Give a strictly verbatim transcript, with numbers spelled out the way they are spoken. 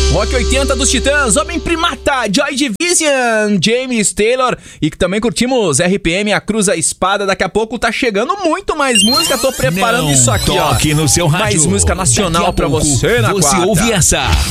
Rock oitenta dos Titãs, Homem Primata, Joy Division, James Taylor. E que também curtimos R P M, A Cruz, a Espada. Daqui a pouco tá chegando muito mais música. Tô preparando Não isso aqui, ó. toque no seu rádio. Mais música nacional pra pouco você na você quarta. ouve essa.